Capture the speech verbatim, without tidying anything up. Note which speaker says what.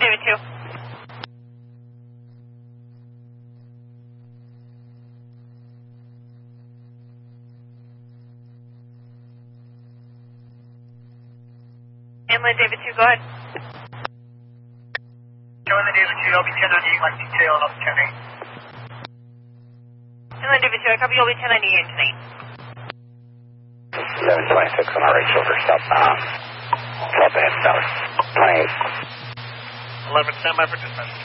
Speaker 1: David two. Inland David two, go ahead.
Speaker 2: Inland David two, I'll be ten ninety-eight, like detail, up ten eight.
Speaker 1: Inland David two, I copy, you'll be ten ninety-eight tonight.
Speaker 3: eleven twenty-six on our right shoulder, stop, um, drop ahead, south, twenty-eight.
Speaker 2: eleven, stand by for dispatch.